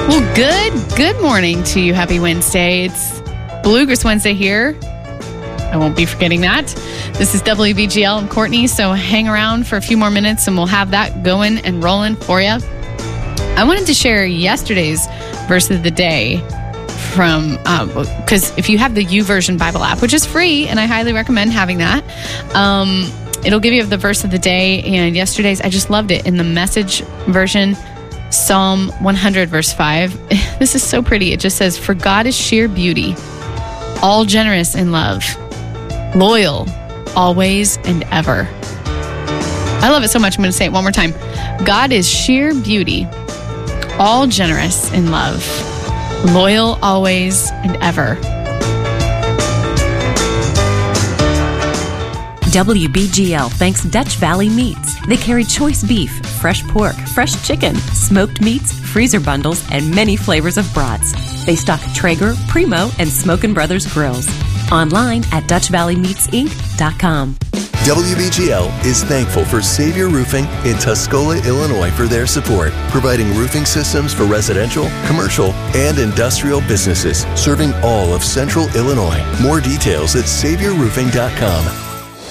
Well, good morning to you. Happy Wednesday. It's Bluegrass Wednesday here. I won't be forgetting that. This is WBGL. I'm Courtney, so hang around for a few more minutes and we'll have that going and rolling for you. I wanted to share yesterday's verse of the day from, because if you have the YouVersion Bible app, which is free, and I highly recommend having that, it'll give you the verse of the day. And yesterday's, I just loved it in the Message version. Psalm 100, verse 5. This is so pretty. It just says, "For God is sheer beauty, all generous in love, loyal, always and ever." I love it so much. I'm going to say it one more time. God is sheer beauty, all generous in love, loyal, always and ever. WBGL thanks Dutch Valley Meats. They carry choice beef, fresh pork, fresh chicken, smoked meats, freezer bundles, and many flavors of brats. They stock Traeger, Primo, and Smokin' Brothers grills. Online at DutchValleyMeatsInc.com. WBGL is thankful for Savior Roofing in Tuscola, Illinois for their support, providing roofing systems for residential, commercial, and industrial businesses, serving all of Central Illinois. More details at SaviorRoofing.com.